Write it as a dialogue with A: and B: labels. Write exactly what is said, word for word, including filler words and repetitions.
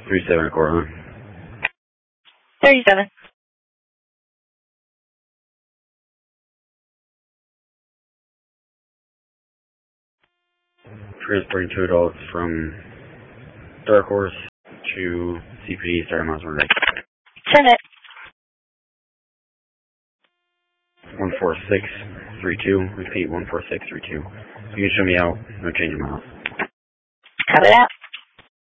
A: three seven Cortland.
B: thirty-seven.
A: Transporting two adults from Dark Horse to C P D, starting miles one right.
B: Send it.
A: one four six three two. Repeat, one four six three two. You can show me out. No change in miles.
B: Cut it out.